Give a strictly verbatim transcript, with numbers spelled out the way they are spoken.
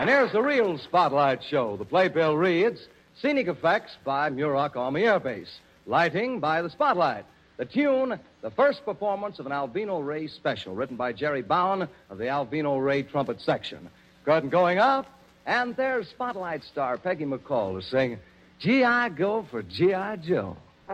And here's the real Spotlight Show. The playbill reads, Scenic Effects by Muroc Army Air Base. Lighting by the Spotlight. The tune, the first performance of an Alvino Ray special, written by Jerry Bowen of the Alvino Ray Trumpet Section. Curtain going up, and there's Spotlight star Peggy McCall to sing G I. Go for G I. Joe.